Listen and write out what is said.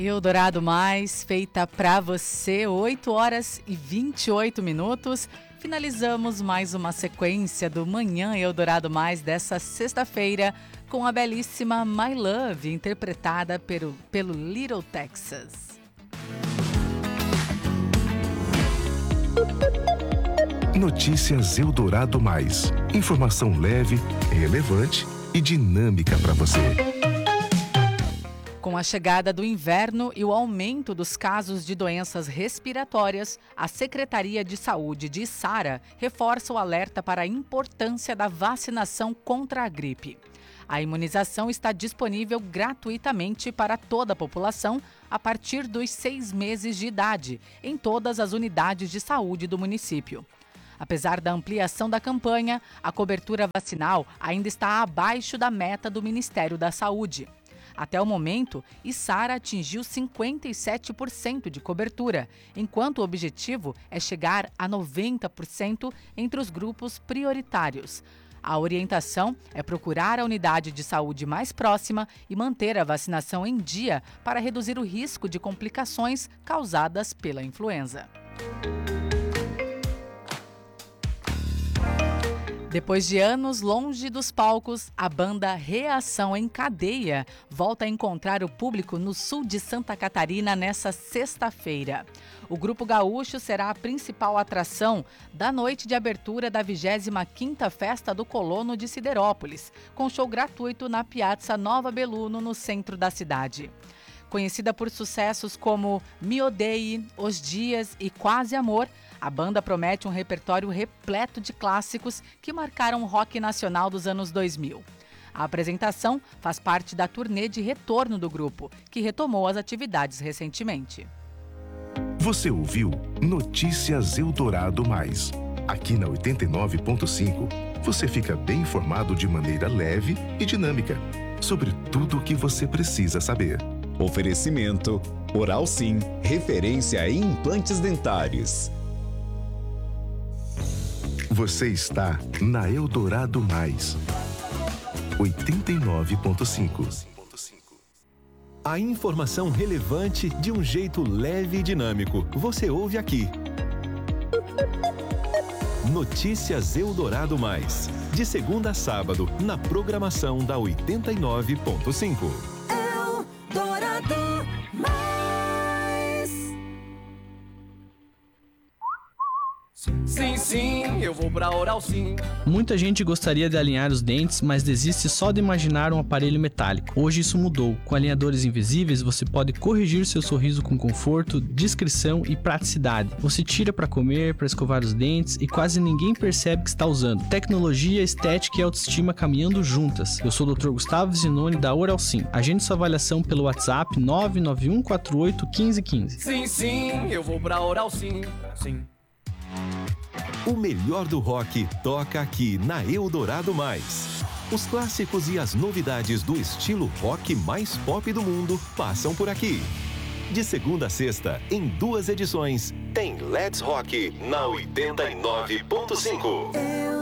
Eldorado Mais, feita pra você, 8 horas e 28 minutos. Finalizamos mais uma sequência do Manhã Eldorado Mais dessa sexta-feira com a belíssima My Love, interpretada pelo Little Texas. Notícias Eldorado Mais. Informação leve, relevante e dinâmica para você. Com a chegada do inverno e o aumento dos casos de doenças respiratórias, a Secretaria de Saúde de Içara reforça o alerta para a importância da vacinação contra a gripe. A imunização está disponível gratuitamente para toda a população a partir dos 6 meses de idade, em todas as unidades de saúde do município. Apesar da ampliação da campanha, a cobertura vacinal ainda está abaixo da meta do Ministério da Saúde. Até o momento, Içara atingiu 57% de cobertura, enquanto o objetivo é chegar a 90% entre os grupos prioritários. A orientação é procurar a unidade de saúde mais próxima e manter a vacinação em dia para reduzir o risco de complicações causadas pela influenza. Depois de anos longe dos palcos, a banda Reação em Cadeia volta a encontrar o público no sul de Santa Catarina nesta sexta-feira. O Grupo Gaúcho será a principal atração da noite de abertura da 25ª Festa do Colono de Siderópolis, com show gratuito na Piazza Nova Beluno, no centro da cidade. Conhecida por sucessos como Me Odeie, Os Dias e Quase Amor, a banda promete um repertório repleto de clássicos que marcaram o rock nacional dos anos 2000. A apresentação faz parte da turnê de retorno do grupo, que retomou as atividades recentemente. Você ouviu Notícias Eldorado Mais. Aqui na 89.5, você fica bem informado de maneira leve e dinâmica sobre tudo o que você precisa saber. Oferecimento Oral Sim, referência em implantes dentários. Você está na Eldorado Mais 89.5. A informação relevante de um jeito leve e dinâmico. Você ouve aqui. Notícias Eldorado Mais. De segunda a sábado, na programação da 89.5. Eldorado Mais. Sim, sim, eu vou pra Oral Sim. Muita gente gostaria de alinhar os dentes, mas desiste só de imaginar um aparelho metálico. Hoje isso mudou. Com alinhadores invisíveis, você pode corrigir seu sorriso com conforto, discrição e praticidade. Você tira para comer, para escovar os dentes e quase ninguém percebe que está usando. Tecnologia, estética e autoestima caminhando juntas. Eu sou o Dr. Gustavo Zinoni da Oral Sim. Agende sua avaliação pelo WhatsApp 991481515. Sim, sim, eu vou pra Oral Sim. Sim. O melhor do rock toca aqui na Eldorado Mais. Os clássicos e as novidades do estilo rock mais pop do mundo passam por aqui. De segunda a sexta, em 2 edições, tem Let's Rock na 89.5.